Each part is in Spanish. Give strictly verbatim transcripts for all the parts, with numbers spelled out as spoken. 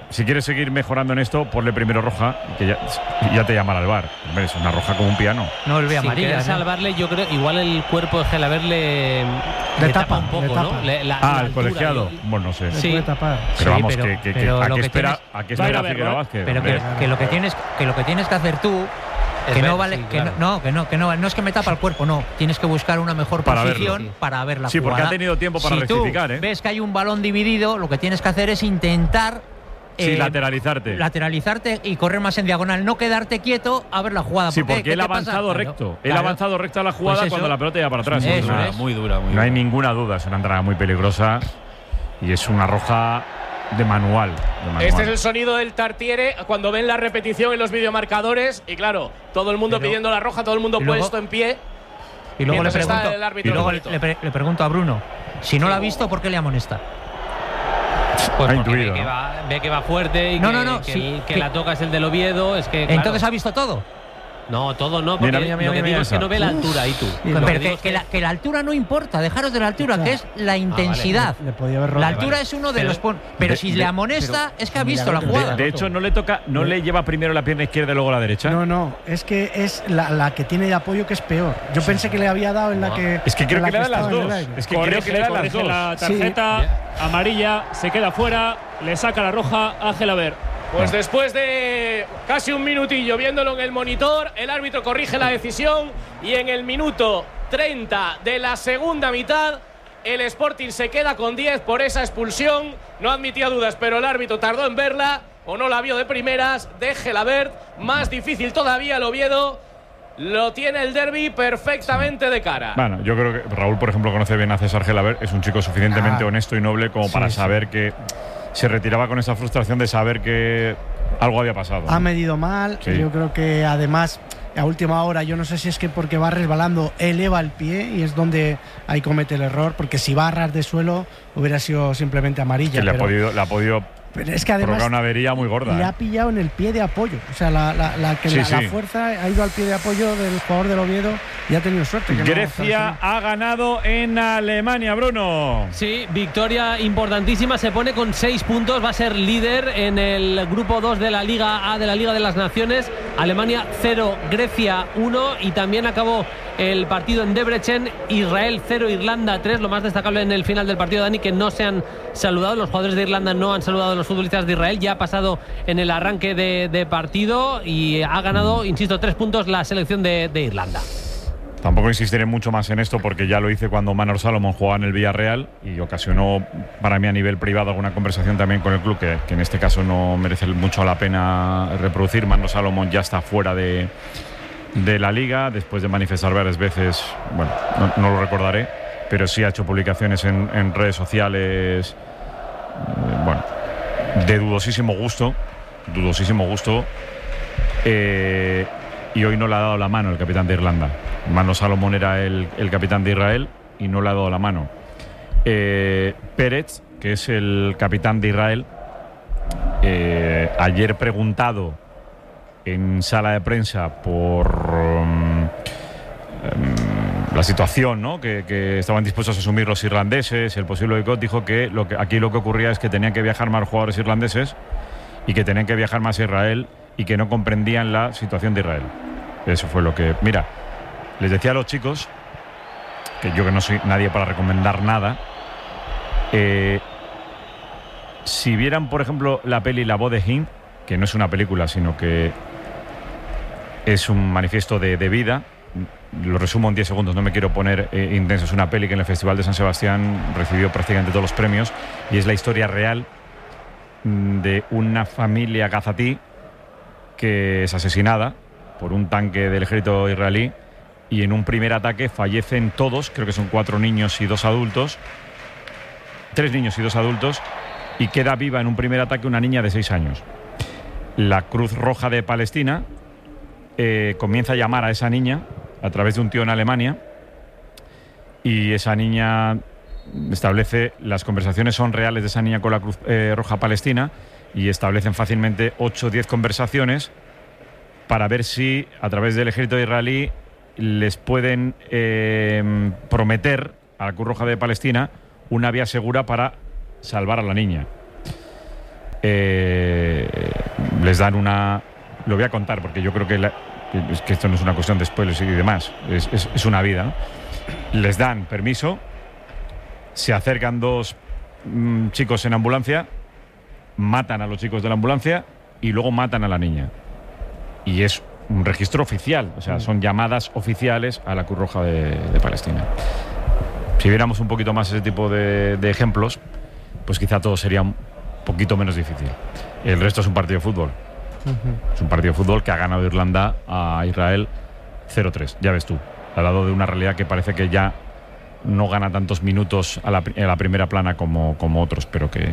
si quieres seguir mejorando en esto, ponle primero roja, que ya, ya te llamará el V A R. Hombre, es una roja como un piano. No le ve Si amarilla. quieres ¿no? salvarle, yo creo, igual el cuerpo de Gelaber le, Le le tapa, tapa un poco, le tapa. ¿no? Le, la, Ah, la el altura, colegiado. yo- Bueno, no sé. Se Sí. puede tapar. Pero Sí, vamos, pero- que, que, que- pero ¿a lo qué que espera, tienes- ¿a qué Va a ir espera a verlo, Figueroa ¿eh? Vázquez? Pero que, Hombre. que lo que tienes que lo que tienes que hacer tú Es que ver, no vale sí, que claro. no, que no que no no es que me tapa el cuerpo, no, tienes que buscar una mejor Para posición verlo. para ver la Sí, porque jugada. ha tenido tiempo para si rectificar, tú ¿eh? ves que hay un balón dividido, lo que tienes que hacer es intentar Sí, eh, lateralizarte. lateralizarte y correr más en diagonal, no quedarte quieto a ver la jugada. Sí, ¿Por qué? porque ¿Qué él ha te pasa? avanzado Claro, recto. Él ha claro. avanzado recto a la jugada Pues eso. cuando la pelota iba para atrás. Eso Es una- es. Muy dura, muy No hay dura. ninguna duda, es una entrada muy peligrosa y es una roja de manual. de manual. Este es el sonido del Tartiere cuando ven la repetición en los videomarcadores. Y claro, todo el mundo Pero- pidiendo la roja, todo el mundo y luego- puesto en pie. Y luego le Mientras está pregunto, el árbitro y luego bonito. le, pre- le pregunto a Bruno, si no lo ha visto, ¿por qué le amonesta? Pues Ha porque intuido, ve, que ¿no? va, ve que va fuerte y No, que, no, no, que, sí, el que que- la toca es el del Oviedo. Es que, claro, Entonces ha visto todo. no, todo no, porque Mira, mira, mira, lo que mira digo es que esa. no ve la altura ahí tú. Y Lo Pero que que, digo es que la, que la altura no importa, dejaros de la altura, que es la intensidad. Le podía haber La roto. altura vale. es uno de Pero- los pon- Pero de- si de- le amonesta, es que ha visto la Milagro que De, jugada. de hecho, no le toca, no le lleva primero la pierna izquierda y luego la derecha. No, no, es que es la, la que tiene de apoyo que es peor. Yo pensé que le había dado en la que. Es que creo en la que le da las estaba en el dos. aire. Es que creo que le da las corrige dos. la tarjeta amarilla, se queda fuera, le saca la roja a Gelaber. Pues después de casi un minutillo viéndolo en el monitor, el árbitro corrige la decisión y en el minuto treinta de la segunda mitad el Sporting se queda con diez por esa expulsión. No admitía dudas, pero el árbitro tardó en verla o no la vio de primeras. De Gelaber, más difícil todavía el Oviedo. Lo tiene el derbi perfectamente de cara. Bueno, yo creo que Raúl, por ejemplo, conoce bien a César Gelaber. Es un chico suficientemente Ah. honesto y noble como Sí, para sí. saber que se retiraba con esa frustración de saber que algo había pasado. Ha medido mal. Sí. Yo creo que además, a última hora, yo no sé si es que porque va resbalando, eleva el pie y es donde ahí comete el error. Porque si va a ras de suelo, hubiera sido simplemente amarilla. que le ha pero, podido, le ha podido pero es que además provocar una avería muy gorda. le ¿eh? ha pillado en el pie de apoyo. O sea, la, la, la, que Sí, la, la sí. fuerza ha ido al pie de apoyo del jugador del Oviedo y ha tenido suerte. que no Grecia ha ganado en Alemania, Bruno. Sí, victoria importantísima. Se pone con seis puntos. Va a ser líder en el grupo dos de la Liga A de la Liga de las Naciones. Alemania cero, Grecia uno. Y también acabó el partido en Debrecen. Israel cero, Irlanda tres. Lo más destacable en el final del partido, Dani, que no se han saludado. Los jugadores de Irlanda no han saludado a los futbolistas de Israel. Ya ha pasado en el arranque de, de partido y ha ganado, insisto, tres puntos la selección de, de Irlanda. Tampoco insistiré mucho más en esto porque ya lo hice cuando Manor Salomón jugaba en el Villarreal y ocasionó para mí a nivel privado alguna conversación también con el club que, que en este caso no merece mucho la pena reproducir. Manor Salomón ya está fuera de, de la liga después de manifestar varias veces, bueno, no, no lo recordaré, pero sí ha hecho publicaciones en, en redes sociales, eh, bueno, de dudosísimo gusto, dudosísimo gusto, eh, y hoy no le ha dado la mano el capitán de Irlanda. Mano Salomón era el, el capitán de Israel y no le ha dado la mano. Eh, Pérez, que es el capitán de Israel, eh, ayer preguntado en sala de prensa por um, um, la situación, ¿no? que, que estaban dispuestos a asumir los irlandeses, el posible boicot, dijo que, lo que aquí lo que ocurría es que tenían que viajar más jugadores irlandeses y que tenían que viajar más a Israel y que no comprendían la situación de Israel. Eso fue lo que... Mira, les decía a los chicos, que yo que no soy nadie para recomendar nada, eh, si vieran, por ejemplo, la peli La voz de Hind, que no es una película, sino que es un manifiesto de, de vida, lo resumo en diez segundos, no me quiero poner eh, intenso, es una peli que en el Festival de San Sebastián recibió prácticamente todos los premios y es la historia real de una familia gazatí que es asesinada por un tanque del ejército israelí y en un primer ataque fallecen todos, creo que son cuatro niños y dos adultos, tres niños y dos adultos, y queda viva en un primer ataque una niña de seis años. La Cruz Roja de Palestina eh, comienza a llamar a esa niña a través de un tío en Alemania y esa niña establece, las conversaciones son reales de esa niña con la Cruz eh, Roja Palestina y establecen fácilmente ocho o diez conversaciones para ver si a través del ejército israelí les pueden eh, prometer a la Cruz Roja de Palestina una vía segura para salvar a la niña. Eh, les dan una... Lo voy a contar porque yo creo que, la, es que esto no es una cuestión de spoilers y demás, es, es, es una vida, ¿no? Les dan permiso, se acercan dos mmm, chicos en ambulancia, matan a los chicos de la ambulancia y luego matan a la niña. Y es un registro oficial, o sea, son llamadas oficiales a la Cruz Roja de, de Palestina. Si viéramos un poquito más ese tipo de, de ejemplos, pues quizá todo sería un poquito menos difícil. El resto es un partido de fútbol. Uh-huh. Es un partido de fútbol que ha ganado Irlanda a Israel cero tres, ya ves tú, al lado de una realidad que parece que ya no gana tantos minutos a la, a la primera plana como, como otros, pero que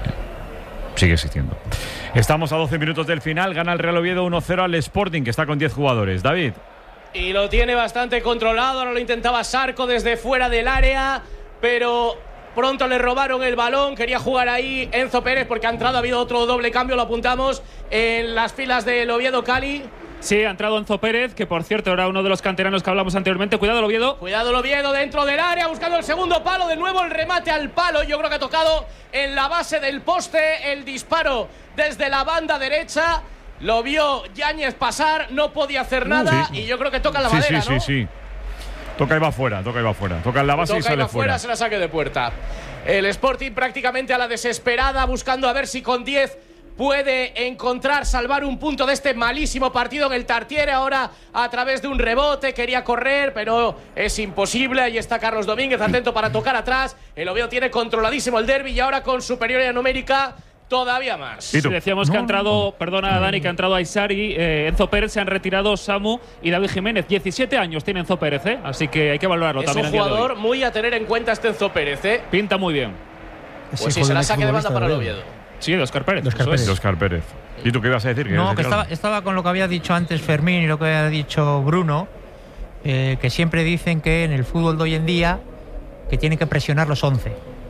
sigue existiendo. Estamos a doce minutos del final, gana el Real Oviedo uno cero al Sporting, que está con diez jugadores. David. Y lo tiene bastante controlado, ahora lo intentaba Sarco desde fuera del área, pero pronto le robaron el balón, quería jugar ahí Enzo Pérez porque ha entrado, ha habido otro doble cambio, lo apuntamos en las filas del Oviedo. Cali. Sí, ha entrado Enzo Pérez, que por cierto era uno de los canteranos que hablamos anteriormente. Cuidado el Oviedo. Cuidado el Oviedo dentro del área, buscando el segundo palo. De nuevo el remate al palo. Yo creo que ha tocado en la base del poste. El disparo desde la banda derecha. Lo vio Yáñez pasar, no podía hacer nada. Sí. Y yo creo que toca la sí, madera, sí, ¿no? Sí, sí, sí. Toca y va fuera, toca y va fuera. Toca en la base toca y sale y va fuera. fuera. Se la saque de puerta. El Sporting prácticamente a la desesperada, buscando a ver si con diez puede encontrar, salvar un punto de este malísimo partido en el Tartiere. Ahora a través de un rebote, quería correr, pero es imposible. Ahí está Carlos Domínguez, atento para tocar atrás. El Oviedo tiene controladísimo el derbi y ahora con superioridad numérica todavía más. Sí, decíamos no, que ha entrado, no. perdona Dani, que ha entrado Aysari, eh, Enzo Pérez, se han retirado Samu y David Jiménez. diecisiete años tiene Enzo Pérez, ¿eh? Así que hay que valorarlo es también. Es un jugador muy a tener en cuenta este Enzo Pérez, ¿eh? Pinta muy bien. Pues sí, se la saque de banda para el Oviedo. Sí, de Óscar Pérez. De Óscar Pérez. Óscar Pérez. ¿Y tú qué ibas a decir? No, decir que estaba, estaba con lo que había dicho antes Fermín y lo que había dicho Bruno, eh, que siempre dicen que en el fútbol de hoy en día que tienen que presionar los once.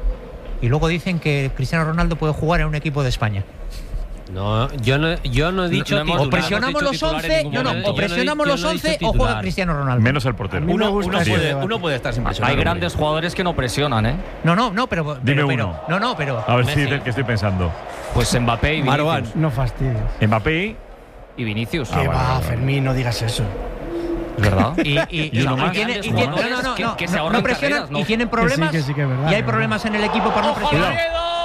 Y luego dicen que Cristiano Ronaldo puede jugar en un equipo de España. No, yo no, yo no he dicho no, no o presionamos no los once, no, no, o presionamos los once o juega Cristiano Ronaldo. Menos el portero. Uno, uno, puede, uno puede estar sin presionar. Hay grandes jugadores que no presionan, ¿eh? No, no, no, pero dime pero, uno. Pero, no, no, pero a ver si es el que estoy pensando. Pues Mbappé y Vinicius. No fastidies. Mbappé y Vinicius. Que ah, va, vale, Fermín, no digas eso. ¿Es verdad? Y, y, y, y, no y, tiene, y tiene, no, no, no, que, no, que se no, no presionan carreras, ¿no? Y tienen problemas. Que sí, que sí, que es verdad, y hay problemas en el equipo para no presionar.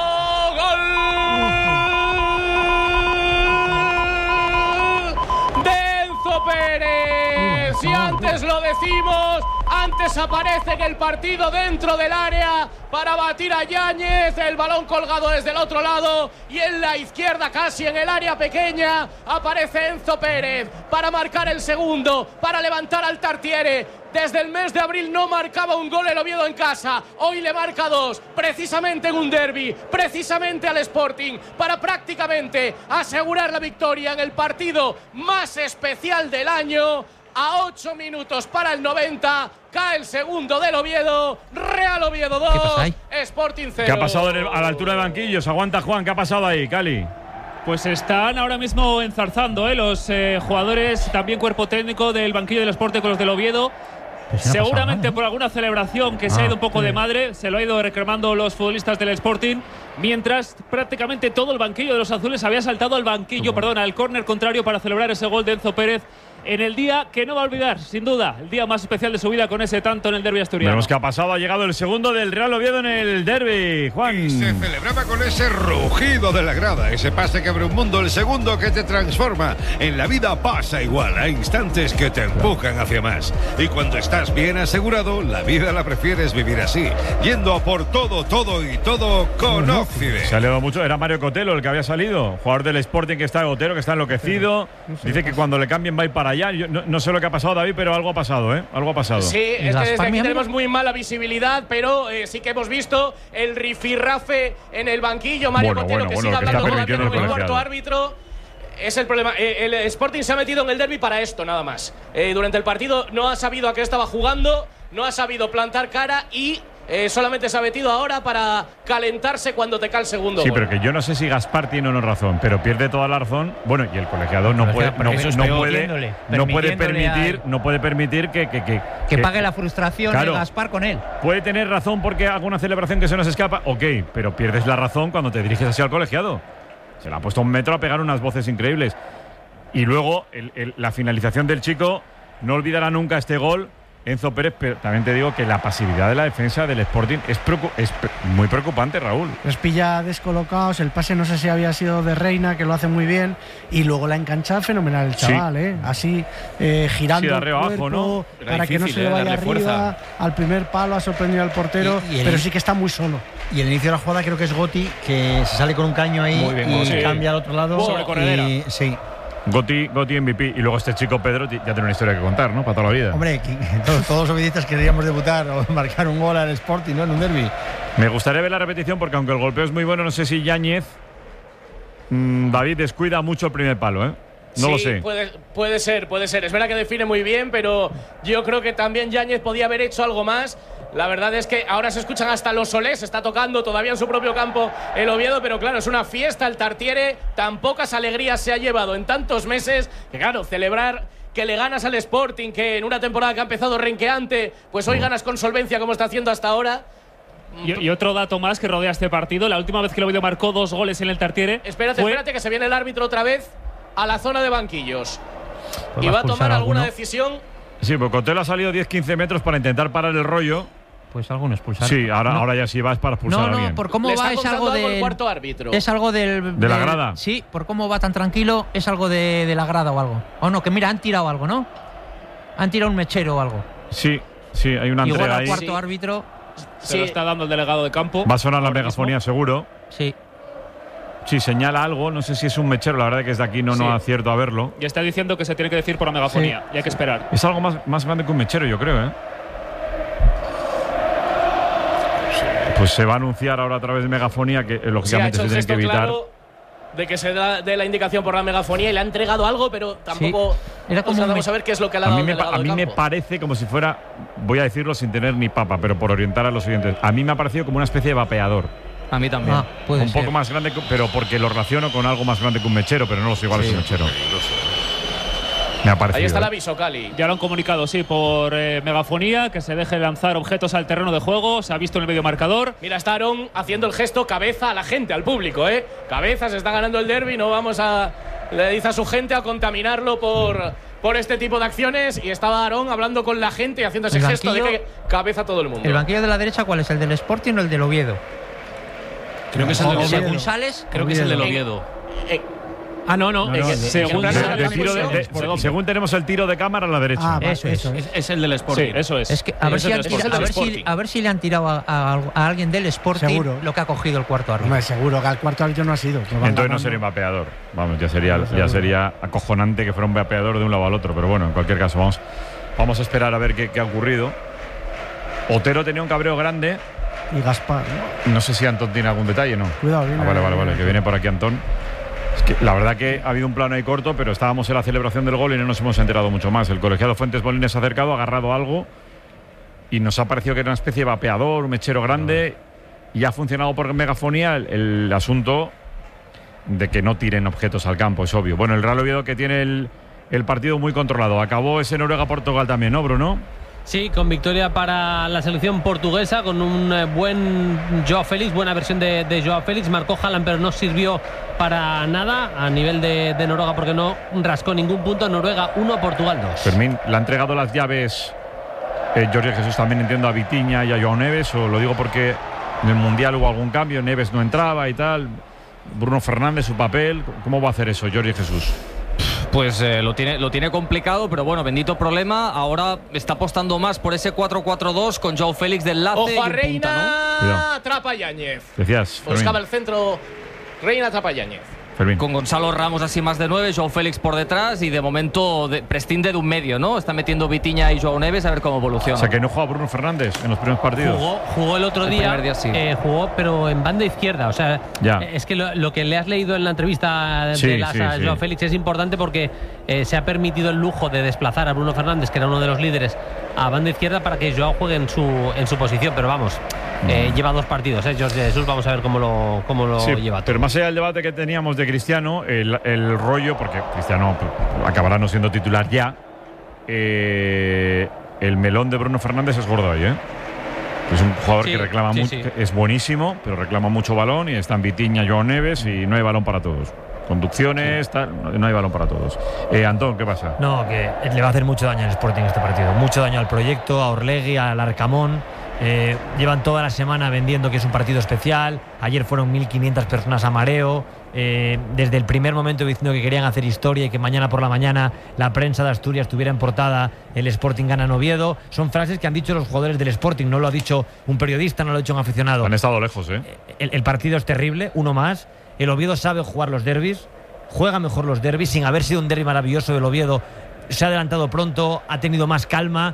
Pérez, si antes lo decimos, antes aparece en el partido dentro del área para batir a Yáñez, el balón colgado desde el otro lado y en la izquierda casi en el área pequeña aparece Enzo Pérez para marcar el segundo, para levantar al Tartiere. Desde el mes de abril no marcaba un gol el Oviedo en casa, hoy le marca dos, precisamente en un derbi, precisamente al Sporting, para prácticamente asegurar la victoria en el partido más especial del año. A ocho minutos para el noventa, cae el segundo del Oviedo, Real Oviedo dos, Sporting cero. ¿Qué ha pasado el, a la altura de banquillos? Aguanta Juan, ¿qué ha pasado ahí, Cali? Pues están ahora mismo enzarzando ¿eh? los eh, jugadores, también cuerpo técnico del banquillo del Sporting con los del Oviedo. Pues seguramente nada, ¿eh? por alguna celebración que ah, se ha ido un poco sí. de madre, se lo ha ido reclamando los futbolistas del Sporting, mientras prácticamente todo el banquillo de los azules había saltado al banquillo, perdón, al córner contrario para celebrar ese gol de Enzo Pérez en el día que no va a olvidar, sin duda, el día más especial de su vida con ese tanto en el derbi asturiano. Vemos que ha pasado, ha llegado el segundo del Real Oviedo en el derbi, Juan. Y se celebraba con ese rugido de la grada, ese pase que abre un mundo, el segundo que te transforma. En la vida pasa igual, hay instantes que te empujan hacia más. Y cuando estás bien asegurado, la vida la prefieres vivir así, yendo a por todo, todo y todo con Occident. Se ha leído mucho, era Mario Cotelo el que había salido, jugador del Sporting que está Gotero, que está enloquecido. Dice que cuando le cambien va a ir para allá. Yo no, no sé lo que ha pasado, David, pero algo ha pasado, ¿eh? Algo ha pasado. Sí, es que desde aquí tenemos muy mala visibilidad, pero eh, sí que hemos visto el rifirrafe en el banquillo. Mario bueno, Cotelo bueno, que bueno, sigue que hablando todavía con el, el cuarto colegiado. árbitro. Es el problema. Eh, el Sporting se ha metido en el derbi para esto, nada más. Eh, durante el partido no ha sabido a qué estaba jugando, no ha sabido plantar cara y Eh, solamente se ha metido ahora para calentarse cuando te cae el segundo Sí, gol. pero que yo no sé si Gaspar tiene o no razón, pero pierde toda la razón. Bueno, y el colegiado no puede, no, no puede, no puede permitir, no puede permitir que que, que, que, que pague la frustración claro, de Gaspar con él. Puede tener razón porque haga una celebración que se nos escapa, ok, pero pierdes la razón cuando te diriges hacia el colegiado. Se la ha puesto un metro a pegar unas voces increíbles. Y luego el, el, la finalización del chico, no olvidará nunca este gol Enzo Pérez, pero también te digo que la pasividad de la defensa del Sporting es, preocup es pre muy preocupante, Raúl. Les pilla descolocados, el pase no sé si había sido de Reina, que lo hace muy bien, y luego la engancha fenomenal el chaval, sí. ¿eh? Así eh, girando sí, el cuerpo, abajo, ¿no? para que no se le vaya arriba, fuerza. Al primer palo ha sorprendido al portero, y, y pero sí que está muy solo. Y el inicio de la jugada creo que es Goti, que se sale con un caño ahí muy bien, y sí. cambia al otro lado. Sobre corredera. Y, sí. Goti, Goti M V P, y luego este chico Pedro ya tiene una historia que contar, ¿no? Para toda la vida. Hombre, todos, todos los obedistas queríamos debutar o marcar un gol al Sporting, ¿no? En un derbi. Me gustaría ver la repetición porque aunque el golpeo es muy bueno, no sé si Yáñez, mmm, David, descuida mucho el primer palo, ¿eh? No sí, lo sé. Puede, puede ser, puede ser. Es verdad que define muy bien, pero yo creo que también Yáñez podía haber hecho algo más. La verdad es que ahora se escuchan hasta los Solés, está tocando todavía en su propio campo el Oviedo, pero claro, es una fiesta el Tartiere, tan pocas alegrías se ha llevado en tantos meses, que claro, celebrar que le ganas al Sporting, que en una temporada que ha empezado renqueante, pues hoy ganas con solvencia como está haciendo hasta ahora. Y, y otro dato más que rodea este partido, la última vez que el Oviedo marcó dos goles en el Tartiere. Espérate, fue... espérate, que se viene el árbitro otra vez a la zona de banquillos. Pues y va a tomar alguna alguno. decisión. Sí, porque Cotelo ha salido diez quince metros para intentar parar el rollo. Pues alguno expulsar. Sí, ahora, no. ahora ya sí vas para expulsar no, a no, alguien. por cómo Le va está es algo contando del el cuarto árbitro. Es algo del de la del, grada. Sí, por cómo va tan tranquilo es algo de, de la grada o algo. O no, que mira, han tirado algo, ¿no? Han tirado un mechero o algo. Sí, sí, hay una Igual entrega al ahí. cuarto Sí. árbitro. Se Sí. lo está dando el delegado de campo. Va a sonar la ahora megafonía mismo. seguro. Sí. Sí, señala algo, no sé si es un mechero, la verdad es que desde aquí no, Sí. no acierto a verlo. Y está diciendo que se tiene que decir por la megafonía. Sí. Y hay que esperar. Es algo más, más grande que un mechero, yo creo, ¿eh? Pues se va a anunciar ahora a través de megafonía que eh, Sí, ha lógicamente hecho se el tiene que gesto evitar. claro de que se da de la indicación por la megafonía y le ha entregado algo, pero tampoco Sí. Era como nos un vamos me- a ver qué es lo que le ha A dado mí, me, el pa- delegado a mí de me campo. parece como si fuera, voy a decirlo sin tener ni papa, pero por orientar a los oyentes, a mí me ha parecido como una especie de vapeador. A mí también. Ah, puede un ser. poco más grande, que- pero porque lo relaciono con algo más grande que un mechero, pero no lo sé igual es un mechero. Me ha parecido. Ahí está el ¿eh? aviso, Cali. Ya lo han comunicado, sí, por eh, megafonía, que se deje lanzar objetos al terreno de juego. Se ha visto en el medio marcador. Mira, está Aarón haciendo el gesto cabeza a la gente, al público, ¿eh? Cabeza, se está ganando el derbi, no vamos a… Le dice a su gente a contaminarlo por, por este tipo de acciones. Y estaba Aarón hablando con la gente y haciendo ese El gesto de banquillo- que cabeza a todo el mundo. ¿El banquillo de la derecha cuál es? ¿El del Sporting o el del Oviedo? Creo que es el del Oviedo. Oviedo. Según sales, Creo que es el del Oviedo. Oviedo. Eh, Ah, no, no. No, eh, no, que- de- según, de- De- de- de de- tiro de- de- de- perdón. según tenemos el tiro de cámara a la derecha. Ah, va, Eso es. Es, es el del Sí, Sporting. eso es. Es que a ver, Es si el han del tira- Sporting. a, ver si, Sporting. a ver si le han tirado a, a- a alguien del Sporting Seguro. lo que ha cogido el cuarto árbitro. Hombre, seguro que al cuarto árbitro no ha sido. que van Entonces no ganando. sería un vapeador. Vamos, ya sería, Seguro. ya sería acojonante que fuera un vapeador de un lado al otro. Pero bueno, en cualquier caso, vamos, vamos a esperar a ver qué, qué ha ocurrido. Otero tenía un cabreo grande. Y Gaspar, ¿no? No sé si Antón tiene algún detalle, ¿no? Cuidado, viene- Ah, vale, vale, vale, que viene por aquí Antón. Es que la verdad que ha habido un plano ahí corto, pero estábamos en la celebración del gol y no nos hemos enterado mucho más. El colegiado Fuentes Bolines se ha acercado, ha agarrado algo y nos ha parecido que era una especie de vapeador, un mechero grande, y ha funcionado por megafonía el, el asunto de que no tiren objetos al campo, es obvio. Bueno, el Real Oviedo que tiene el, el partido muy controlado. Acabó ese Noruega-Portugal también, ¿no, Bruno? Sí, con victoria para la selección portuguesa, con un eh, buen Joao Félix, buena versión de, de Joao Félix. Marcó Haaland, pero no sirvió para nada a nivel de, de Noruega, porque no rascó ningún punto. Noruega uno, Portugal dos. Fermín, ¿le ha entregado las llaves eh, Jorge Jesús también, entiendo, a Vitinha y a Joao Neves? ¿O lo digo porque en el Mundial hubo algún cambio, Neves no entraba y tal? Bruno Fernández, su papel, ¿cómo va a hacer eso Jorge Jesús? Pues eh, lo, tiene, lo tiene complicado, pero bueno, bendito problema. Ahora está apostando más por ese cuatro cuatro dos con Joao Félix del enlace. Ojo y a un Reina, punta, ¿no? Cuidado. atrapa a Yáñez. Decías, Fermín. Buscaba el centro, Reina atrapa a Yáñez. Fermín. Con Gonzalo Ramos así más de nueve, Joao Félix por detrás y de momento de, prescinde de un medio, ¿no? Está metiendo Vitinha y Joao Neves a ver cómo evoluciona. O sea, que no juega Bruno Fernández en los primeros partidos. Jugó, jugó el otro El día, primer día sí. eh, jugó pero en banda izquierda. O sea, Ya. eh, es que lo, lo que le has leído en la entrevista de Sí, las sí, a sí. Joao Félix es importante porque eh, se ha permitido el lujo de desplazar a Bruno Fernández, que era uno de los líderes, a banda izquierda para que Joao juegue en su, en su posición. Pero vamos, eh, lleva dos partidos, ¿eh? Jorge Jesús, vamos a ver cómo lo, cómo lo Sí, lleva todo. pero más allá del debate que teníamos de Cristiano, el, el rollo, porque Cristiano pues, acabará no siendo titular ya, eh, el melón de Bruno Fernández es gordo ahí, ¿eh? Es un jugador Sí, que reclama sí, mucho, sí. es buenísimo, pero reclama mucho balón y están Vitinha, Joao Neves y no hay balón para todos. Conducciones, tal, no hay balón para todos. Eh, Antón, ¿qué pasa? No, que le va a hacer mucho daño al Sporting este partido. Mucho daño al proyecto, a Orlegui, al Arcamón. Eh, llevan toda la semana vendiendo que es un partido especial. Ayer fueron mil quinientas personas a mareo. Eh, desde el primer momento diciendo que querían hacer historia y que mañana por la mañana la prensa de Asturias tuviera en portada el Sporting gana en Oviedo. Son frases que han dicho los jugadores del Sporting. No lo ha dicho un periodista, no lo ha dicho un aficionado. Han estado lejos, ¿eh? El, el partido es terrible, uno más. El Oviedo sabe jugar los derbis, juega mejor los derbis, sin haber sido un derbi maravilloso del Oviedo. Se ha adelantado pronto, ha tenido más calma.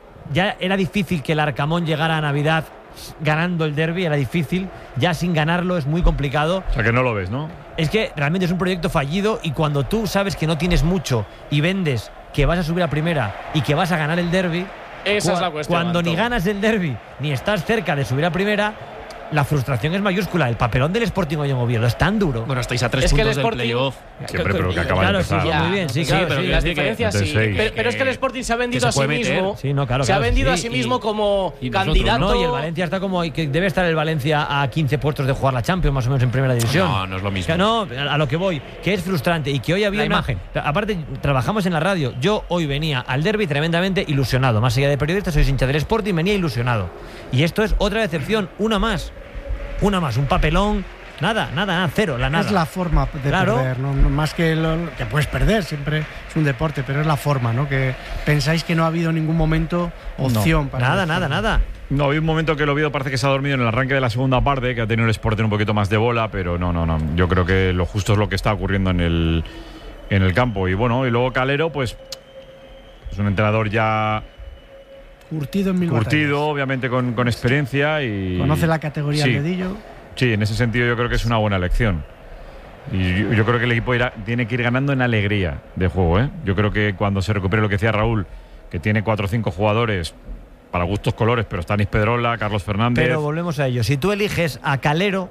Ya era difícil que el Arcamón llegara a Navidad ganando el derbi, era difícil. Ya sin ganarlo es muy complicado. O sea que no lo ves, ¿no? Es que realmente es un proyecto fallido y cuando tú sabes que no tienes mucho y vendes que vas a subir a primera y que vas a ganar el derbi, esa es la cuestión. cuando Antón. ni ganas el derbi ni estás cerca de subir a primera, la frustración es mayúscula. El papelón del Sporting hoy en Oviedo es tan duro. Bueno, estáis a tres Es que puntos el del Sporting- playoff. Siempre, pero que acaba Claro, de sí, empezar. sí, ¿no? muy bien, sí, Sí, claro, pero sí. las sí, que- diferencias sí. entonces seis. Pero, pero es que el Sporting se ha vendido a se sí puede meter. mismo. Sí, no, claro, se ha claro, vendido sí, a sí y- mismo como y nosotros, candidato. No, y el Valencia está como que debe estar el Valencia a quince puestos de jugar la Champions, más o menos en primera división. No, no es lo mismo. Que no, a lo que voy, que es frustrante y que hoy había La una- imagen. Aparte, trabajamos en la radio. Yo hoy venía al derbi tremendamente ilusionado. Más allá de periodista, soy hincha del Sporting, venía ilusionado. Y esto es otra decepción, una más. Una más, un papelón. Nada, nada, nada, cero, la nada. Es la forma de Claro. perder, ¿no? No, más que lo que puedes perder, siempre es un deporte, pero es la forma, ¿no? Que pensáis que no ha habido en ningún momento opción para Nada, el nada, Sporting. nada. No, había un momento que el Oviedo parece que se ha dormido en el arranque de la segunda parte, que ha tenido el Sporting un poquito más de bola, pero no, no, no. Yo creo que lo justo es lo que está ocurriendo en el, en el campo. Y bueno, y luego Calero, pues es un entrenador ya Curtido en mil curtido, batallas. obviamente con, con experiencia y Conoce la categoría Sí. al dedillo. Sí, en ese sentido yo creo que es una buena elección. Y yo, yo creo que el equipo irá, tiene que ir ganando en alegría de juego, ¿eh? Yo creo que cuando se recupere lo que decía Raúl, que tiene cuatro o cinco jugadores para gustos colores, pero está Anis Pedrola, Carlos Fernández, Pero volvemos a ello. Si tú eliges a Calero,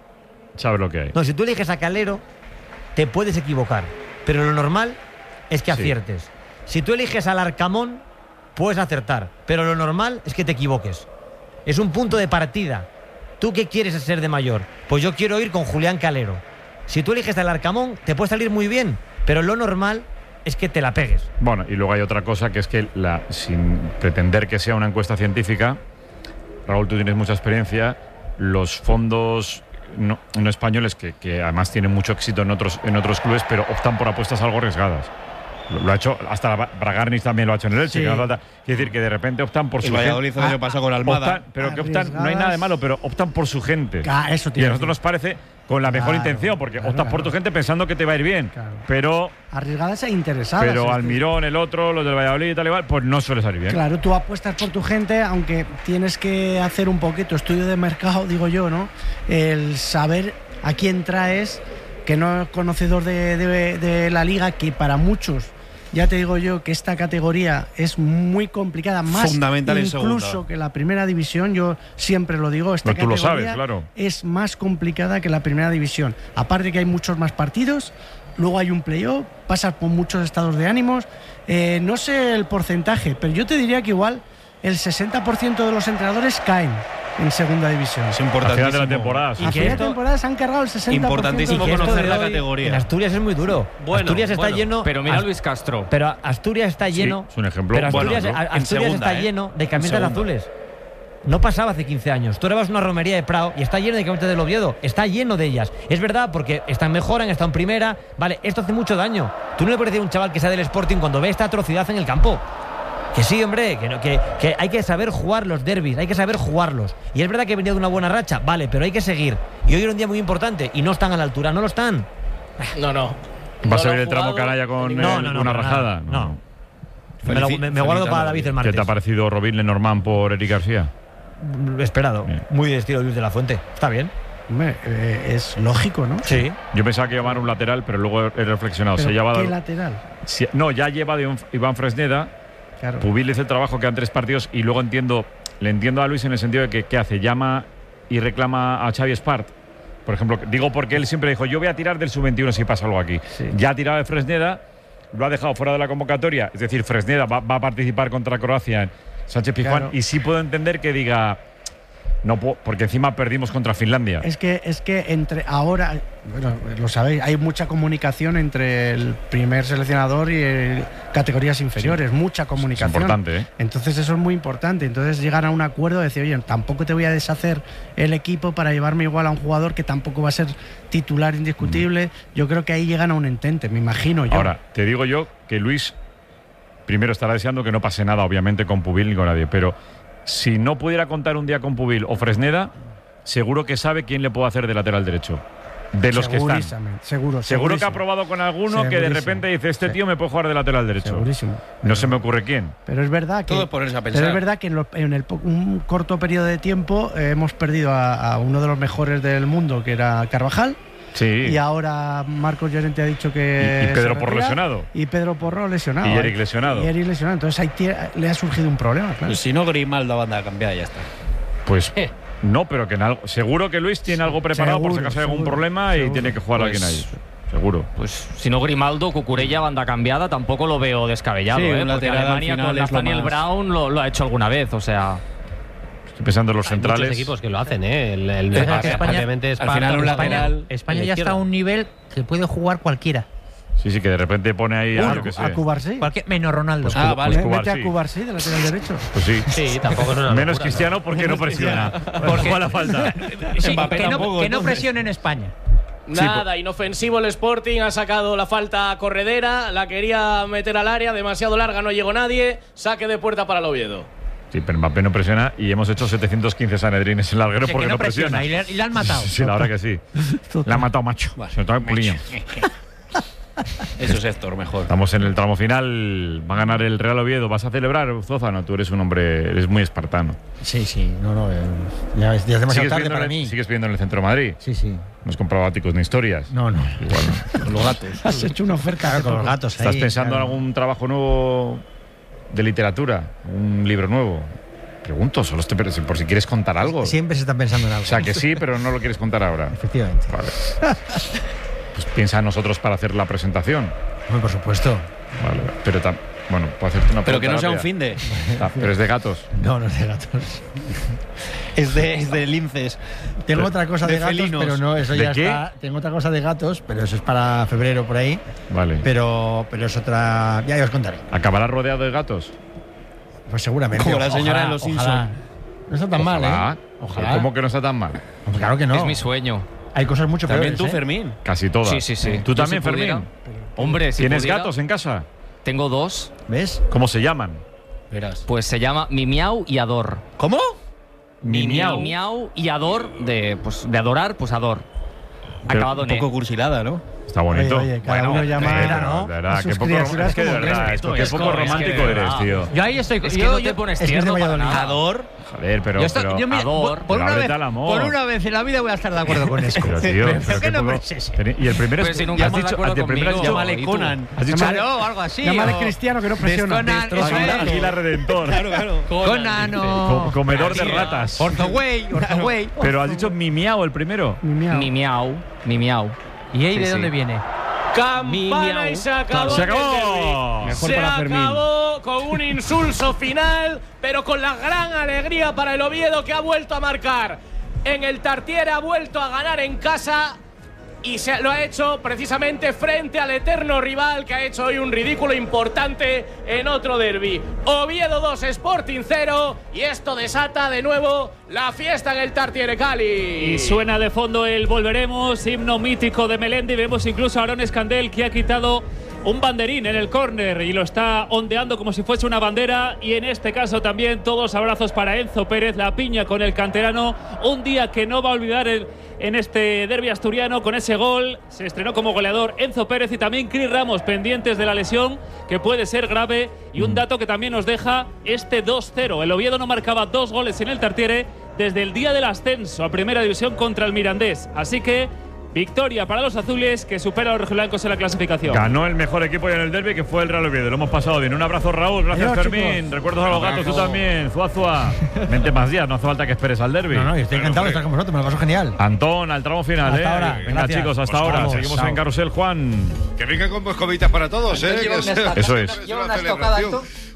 sabe lo que hay. no, si tú eliges a Calero, te puedes equivocar. Pero lo normal es que Sí. aciertes. Si tú eliges al Arcamón, puedes acertar. Pero lo normal es que te equivoques. Es un punto de partida. ¿Tú qué quieres ser de mayor? Pues yo quiero ir con Julián Calero. Si tú eliges al Arcamón, te puede salir muy bien. Pero lo normal es que te la pegues. Bueno, y luego hay otra cosa que es que la, sin pretender que sea una encuesta científica, Raúl, tú tienes mucha experiencia, los fondos no, no españoles, que, que además tienen mucho éxito en otros, en otros clubes, pero optan por apuestas algo arriesgadas. Lo, lo ha hecho, hasta la, Bragarnis también lo ha hecho en el Elche. Sí. Que no falta- quiere decir que de repente optan por El su Valladolid gente. el año pasado con Almada. Optan- pero que optan, no hay nada de malo, pero optan por su gente. Ah, eso Y tiene a nosotros nos parece con la mejor Claro, intención, porque claro, optas por tu claro. gente pensando que te va a ir bien. Claro. Pero, Arriesgadas e interesadas. pero es que- Almirón, el otro, los del Valladolid y tal igual, pues no suele salir bien. Claro, tú apuestas por tu gente, aunque tienes que hacer un poquito estudio de mercado, digo yo, ¿no? El saber a quién traes, que no es conocedor de, de- de la liga, que para muchos, ya te digo yo, que esta categoría es muy complicada, más Fundamental en incluso segunda. que la primera división, yo siempre lo digo, esta Pero tú lo categoría sabes, claro. es más complicada que la primera división. Aparte que hay muchos más partidos, luego hay un playoff, pasas por muchos estados de ánimos. Eh, no sé el porcentaje, pero yo te diría que igual el sesenta por ciento de los entrenadores caen en segunda división. Es Al final de la importantísimo. temporada, sí. A que final de esto- temporada se han cargado el sesenta por ciento. Importantísimo Y que esto conocer de la hoy categoría. En Asturias es muy duro. Bueno, Asturias está bueno, lleno. Pero mira a Ast- Luis Castro. Pero Asturias está lleno. es un ejemplo. Pero Bueno, Asturias, ¿no? a- En Asturias segunda, está ¿eh? lleno de En camisetas segunda. azules. No pasaba hace quince años. Tú eras una romería de Prado y está lleno de camisetas del Oviedo. Está lleno de ellas. Es verdad, porque están mejor, han estado en primera. Vale, esto hace mucho daño. Tú no le puedes decir a un chaval que sea del Sporting cuando ve esta atrocidad en el campo. Que sí, hombre, que, no, que, que hay que saber jugar los derbis, hay que saber jugarlos. Y es verdad que venía de una buena racha, vale, pero hay que seguir. Y hoy era un día muy importante y no están a la altura, no lo están. No, no. ¿Va No a salir lo el tramo jugado canalla con en eh, No, no, no, una para rajada? nada, no. Me, lo- Felici- me- me guardo para David el ¿Qué martes. te ha parecido Robin Lenormand por Eric García? Esperado. Bien. Muy de estilo Luis de la Fuente. Está bien. Hombre, eh, es lógico, ¿no? Sí. Yo pensaba que iba a llamar un lateral, pero luego he reflexionado. Pero Se lleva ¿qué lateral? si- no, ya lleva de un- Iván Fresneda. Claro. Pubil hizo el trabajo, quedan tres partidos y luego entiendo, le entiendo a Luis en el sentido de que ¿qué hace? Llama y reclama a Xavi Espart. Por ejemplo, digo porque él siempre dijo, yo voy a tirar del sub veintiuno si pasa algo aquí. Sí. Ya ha tirado de Fresneda, lo ha dejado fuera de la convocatoria, es decir, Fresneda va, va a participar contra Croacia en Sánchez Pizjuán Claro. y sí puedo entender que diga, No puedo, porque encima perdimos contra Finlandia. Es que, es que entre ahora, bueno, lo sabéis, hay mucha comunicación entre el primer seleccionador y el, categorías inferiores, sí. mucha comunicación. Es importante, ¿eh? Entonces eso es muy importante. Entonces llegar a un acuerdo de decir, oye, tampoco te voy a deshacer el equipo para llevarme igual a un jugador que tampoco va a ser titular indiscutible. Mm. Yo creo que ahí llegan a un entente, me imagino yo. Ahora, te digo yo que Luis primero estará deseando que no pase nada, obviamente, con Pubil ni con nadie, pero si no pudiera contar un día con Pubil o Fresneda, seguro que sabe quién le puede hacer de lateral derecho. De los que están. Seguro, seguro que ha probado con alguno que de repente dice, este tío me puede jugar de lateral derecho. Segurísimo. No pero, se me ocurre quién. Pero es verdad que, Todo ponerse a pensar. Pero es verdad que en, lo, en el, un corto periodo de tiempo eh, hemos perdido a, a uno de los mejores del mundo, que era Carvajal. Sí. Y ahora Marcos Llorente ha dicho que. Y, y Pedro Porro lesionado. Y Pedro Porro lesionado. Y Eric lesionado. Y Eric lesionado. Entonces ahí tiene, le ha surgido un problema. Claro. Pues si no, Grimaldo banda cambiada y ya está. Pues. No, pero que en algo, seguro que Luis tiene algo preparado seguro, por si acaso hay algún problema seguro. y tiene que jugar pues, alguien ahí. Seguro. Pues si no Grimaldo, Cucurella, banda cambiada, tampoco lo veo descabellado, sí, ¿eh? Porque Alemania con Nathaniel Brown lo, lo ha hecho alguna vez, o sea. Estoy pensando en los hay centrales. Muchos equipos que lo hacen, ¿eh? El, el, el, España, España, España, al final un lateral. España, España ya está a un nivel que puede jugar cualquiera. Sí, sí, que de repente pone ahí a, a, que sé. a Cubarsí. Menos Ronaldo. Pues, ah, vale. Pues Mete a Cubarsí de lateral derecho. Pues sí. Sí, tampoco es una Menos locura, Cristiano ¿no? porque no presiona. Porque juega la falta. Sí, que, no, que no presione en España. Nada, sí, inofensivo el Sporting, ha sacado la falta corredera, la quería meter al área, demasiado larga, no llegó nadie, saque de puerta para el Oviedo. Sí, pero Mbappé no presiona y hemos hecho setecientos quince sanedrines en el larguero porque no, no presiona. presiona. Y le, y le han matado. Sí, la verdad que sí. Le han matado, macho. Vale. Se notaba Puliño. Eso es Héctor, mejor. Estamos en el tramo final. Va a ganar el Real Oviedo. ¿Vas a celebrar, Zózano? Tú eres un hombre, eres muy espartano. Sí, sí. No, no. Eh, ya, es, ya es demasiado tarde para el, mí. ¿Sigues viviendo en el centro de Madrid? Sí, sí. No has comprado áticos ni historias. No, no. Igual no. Con los gatos. Has hecho una oferta claro, con los gatos. ¿Estás ahí, pensando claro. en algún trabajo nuevo de literatura? ¿Un libro nuevo? Pregunto, solo estoy, por si quieres contar algo. Siempre se está pensando en algo. O sea, que sí, pero no lo quieres contar ahora. Efectivamente. Vale. Pues piensa en nosotros para hacer la presentación. Bueno, por supuesto. Vale, pero tam, bueno, puedo hacerte una pregunta. Pero que no sea rápida. un fin de. Ah, pero es de gatos. No, no es de gatos. es, de, es de linces. Tengo pero, otra cosa de, de gatos, felinos. Pero no, eso ¿De ya qué? está. Tengo otra cosa de gatos, pero eso es para febrero por ahí. Vale. Pero, pero es otra. Ya, ya os contaré. ¿Acabarás rodeado de gatos? Pues seguramente. Como la señora ojalá, de los ojalá. Simpsons. No está tan ojalá. mal, ¿eh? Ojalá. ¿Cómo que no está tan mal? Pues claro que no. Es mi sueño. Hay cosas mucho También peores, tú, ¿eh? Fermín. Casi todas. Sí, sí, sí. ¿Tú Yo también, si pudiera, Fermín? Hombre, si ¿Tienes pudiera, gatos en casa? Tengo dos. ¿Ves? ¿Cómo se llaman? Verás. Pues se llama Mimiau y Ador. ¿Cómo? Mimiau. Mimiau y Ador, de, pues, de adorar, pues Ador. Pero Acabado en Un poco E. cursilada, ¿no? Está bonito. Oye, oye, cada bueno, uno llama eh, era, ¿no? De verdad, a sus qué poco, criaturas es que de como verdad, respeto, qué es poco que- es romántico que de eres, verdad. tío. Yo ahí estoy. Es que yo, no te yo- pones es que es de tierno para Valladolid. nada. Ador. Joder, pero, yo estoy- pero yo, mira, Ador. por, por una ábrete vez, al amor. por una vez en la vida voy a estar de acuerdo con eso. Pero, tío, pero ¿Qué qué nombre poco- es ese? Y el primero Pues es si nunca has estamos de dicho, acuerdo el primero has conmigo. llamado- Llámale ¿Y tú? Conan. has dicho Claro, o algo así. Llámale o- cristiano que no presiona. Conan, eso Águila, es. Águila Redentor. Claro, claro. Conan Co- o. comedor de ratas. Ortogüey, Ortogüey. Pero has dicho Mimiao el primero. Mimiao. Mimiau. Mimiau. ¿Y ahí Sí, de sí. dónde viene? Campana y se acabó. Se el acabó. derbi. Mejor Se para Fermín. acabó con un insulso final, pero con la gran alegría para el Oviedo, que ha vuelto a marcar en el Tartiere, ha vuelto a ganar en casa y se lo ha hecho precisamente frente al eterno rival, que ha hecho hoy un ridículo importante en otro derbi. Oviedo dos, Sporting cero, y esto desata de nuevo la fiesta en el Tartiere, Cali. Y suena de fondo el Volveremos, himno mítico de Melendi. Vemos incluso a Aaron Escandel, que ha quitado un banderín en el córner y lo está ondeando como si fuese una bandera. Y en este caso también todos abrazos para Enzo Pérez, la piña con el canterano. Un día que no va a olvidar el, en este derbi asturiano. Con ese gol se estrenó como goleador Enzo Pérez y también Cris Ramos, pendientes de la lesión, que puede ser grave. Y un dato que también nos deja este dos cero. El Oviedo no marcaba dos goles en el Tartiere desde el día del ascenso a Primera División contra el Mirandés. Así que victoria para los azules, que supera a los rojiblancos en la clasificación. Ganó el mejor equipo ya en el derbi, que fue el Real Oviedo. Lo hemos pasado bien. Un abrazo, Raúl. Gracias, Adiós, Fermín. chicos. Recuerdos a los gatos, tú también. Zuazua. Vente más días, no hace falta que esperes al derbi. No, no, yo estoy encantado de estar con vosotros, me lo paso genial. Antón, al tramo final, Hasta ¿eh? ahora. Venga, Gracias. chicos, hasta Pues ahora. vamos, Seguimos chao. en Carrusel, Juan. Que venga con moscovitas para todos, ¿eh? Lleva Que una sea- estaca- Eso es. lleva una una estocada celebración. esto.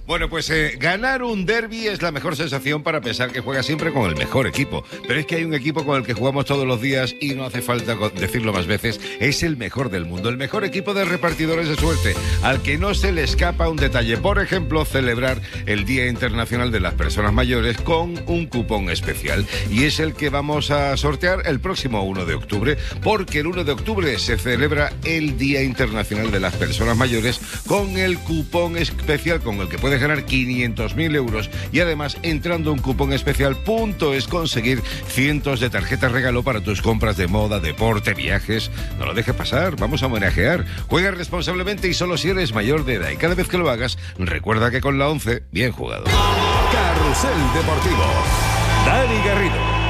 Bueno, pues eh, ganar un derbi es la mejor sensación para pensar que juegas siempre con el mejor equipo. Pero es que hay un equipo con el que jugamos todos los días y no hace falta decirlo más veces, es el mejor del mundo, el mejor equipo de repartidores de suerte, al que no se le escapa un detalle. Por ejemplo, celebrar el Día Internacional de las Personas Mayores con un cupón especial. Y es el que vamos a sortear el próximo uno de octubre, porque el uno de octubre se celebra el Día Internacional de las Personas Mayores con el cupón especial con el que puedes ganar quinientos mil euros y además entrando a un cupón especial es conseguir cientos de tarjetas regalo para tus compras de moda, deporte, viajes. No lo dejes pasar, vamos a homenajear. Juega responsablemente y solo si eres mayor de edad, y cada vez que lo hagas recuerda que con la once, bien jugado. Carrusel Deportivo, Dani Garrido.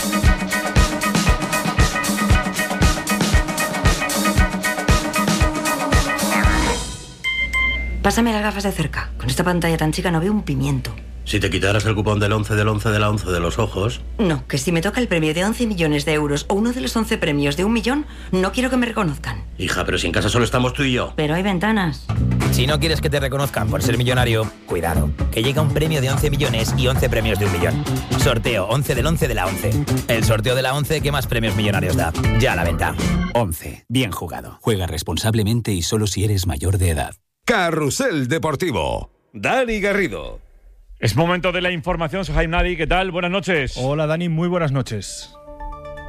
Pásame las gafas de cerca. Con esta pantalla tan chica no veo un pimiento. Si te quitaras el cupón del once del once de la once de los ojos... No, que si me toca el premio de once millones de euros o uno de los once premios de un millón, no quiero que me reconozcan. Hija, pero si en casa solo estamos tú y yo. Pero hay ventanas. Si no quieres que te reconozcan por ser millonario, cuidado, que llega un premio de once millones y once premios de un millón. Sorteo once del once de la once. El sorteo de la once que más premios millonarios da. Ya a la venta. once. Bien jugado. Juega responsablemente y solo si eres mayor de edad. Carrusel Deportivo, Dani Garrido. Es momento de la información. Soy Jaime Nadi, ¿qué tal? Buenas noches. Hola Dani, muy buenas noches.